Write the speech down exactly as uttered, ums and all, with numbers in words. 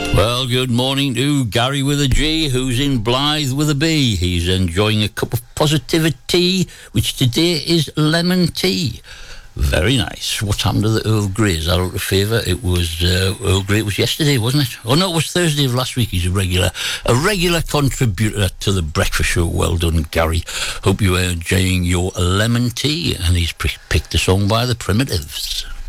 Well, good morning to Gary with a G, who's in Blythe with a B. He's enjoying a cup of positivity, which today is lemon tea. Very nice. What's happened to the Earl Grey? Is that out of favour? It was, uh, Earl Grey was yesterday, wasn't it? Oh, no, it was Thursday of last week. He's a regular, a regular contributor to the breakfast show. Well done, Gary. Hope you are enjoying your lemon tea. And he's picked a song by the Primitives.